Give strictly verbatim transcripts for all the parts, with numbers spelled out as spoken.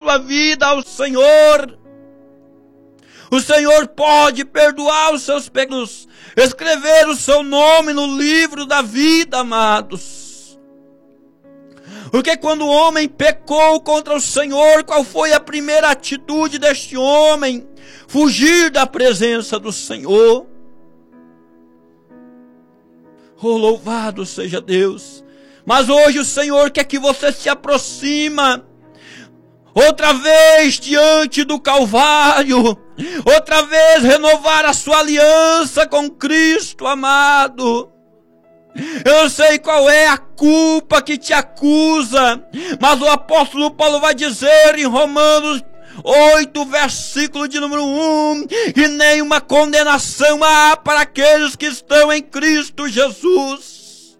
sua vida ao Senhor, o Senhor pode perdoar os seus pecados, escrever o seu nome no livro da vida, amados. Porque quando o homem pecou contra o Senhor, qual foi a primeira atitude deste homem? Fugir da presença do Senhor. Oh, louvado seja Deus. Mas hoje o Senhor quer que você se aproxima outra vez diante do Calvário, outra vez renovar a sua aliança com Cristo, amado. Eu não sei qual é a culpa que te acusa, mas o apóstolo Paulo vai dizer em Romanos oito, versículo de número um, que nenhuma condenação há para aqueles que estão em Cristo Jesus.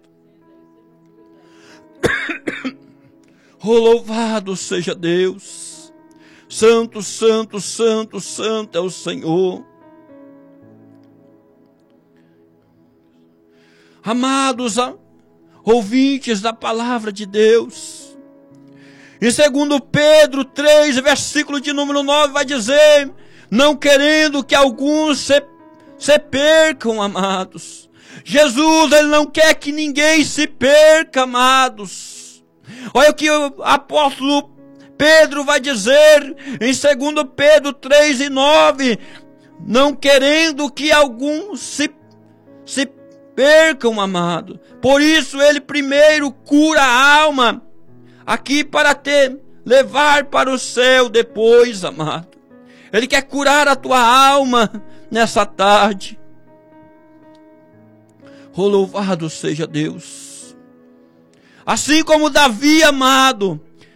Oh, louvado seja Deus. Santo, santo, santo, santo é o Senhor. Amados ouvintes da palavra de Deus, em segundo Pedro três, versículo de número nove, vai dizer: não querendo que alguns se, se percam, amados. Jesus, ele não quer que ninguém se perca, amados. Olha o que o apóstolo Pedro vai dizer em segundo Pedro três e nove: não querendo que alguns se, se percam, amado. Por isso ele primeiro cura a alma, aqui para te levar para o céu depois, amado. Ele quer curar a tua alma nessa tarde. Oh, louvado seja Deus. Assim como Davi, amado,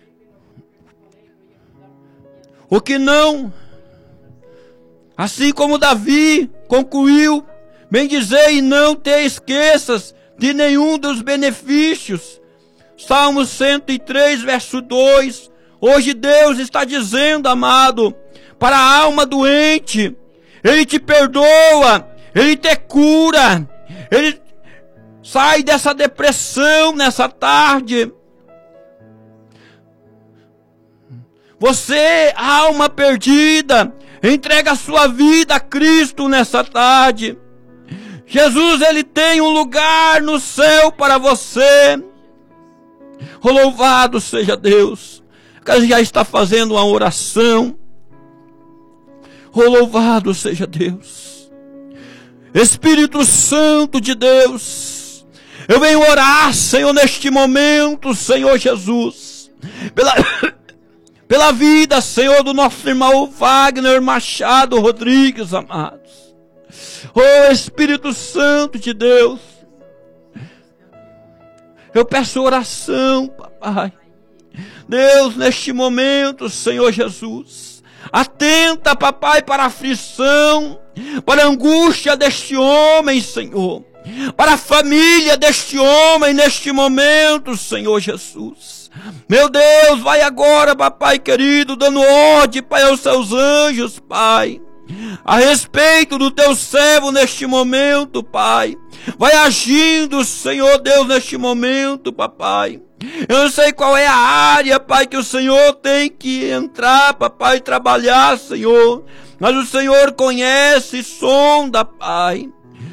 o que não, assim como Davi concluiu: bem dizer, e não te esqueças de nenhum dos benefícios. Salmo cento e três, verso dois. Hoje Deus está dizendo, amado, para a alma doente, Ele te perdoa, Ele te cura, Ele sai dessa depressão nessa tarde. Você, alma perdida, entrega a sua vida a Cristo nessa tarde. Jesus, Ele tem um lugar no céu para você. Oh, louvado seja Deus. Ele já está fazendo uma oração. Oh, louvado seja Deus. Espírito Santo de Deus, eu venho orar, Senhor, neste momento, Senhor Jesus, pela, pela vida, Senhor, do nosso irmão Wagner Machado Rodrigues, amados. Oh, Espírito Santo de Deus, eu peço oração, papai. Deus, neste momento, Senhor Jesus, atenta, papai, para a aflição, para a angústia deste homem, Senhor, para a família deste homem neste momento, Senhor Jesus. Meu Deus, vai agora, papai querido, dando ordem, pai, aos seus anjos, pai, a respeito do teu servo neste momento, pai. Vai agindo, Senhor Deus, neste momento, papai. Eu não sei qual é a área, pai, que o Senhor tem que entrar, papai, trabalhar, Senhor. Mas o Senhor conhece e sonda, pai.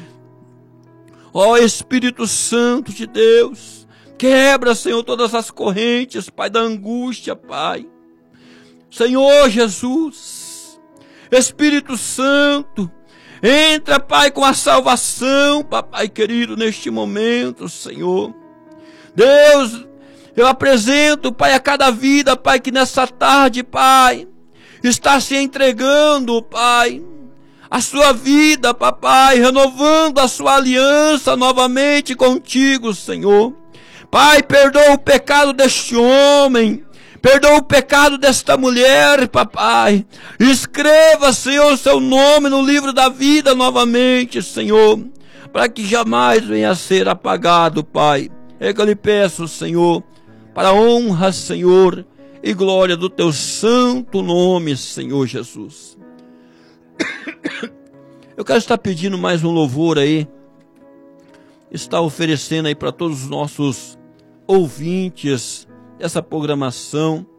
Ó Espírito Santo de Deus, quebra, Senhor, todas as correntes, pai, da angústia, pai. Senhor Jesus, Espírito Santo, entra, pai, com a salvação, papai querido, neste momento, Senhor. Deus, eu apresento, pai, a cada vida, pai, que nessa tarde, pai, está se entregando, pai, a sua vida, papai, renovando a sua aliança novamente contigo, Senhor. Pai, perdoa o pecado deste homem, perdoa o pecado desta mulher, papai. Escreva, Senhor, seu nome no livro da vida novamente, Senhor, para que jamais venha a ser apagado, pai. É que eu lhe peço, Senhor, para a honra, Senhor, e glória do teu santo nome, Senhor Jesus. Eu quero estar pedindo mais um louvor aí, está oferecendo aí para todos os nossos ouvintes dessa programação.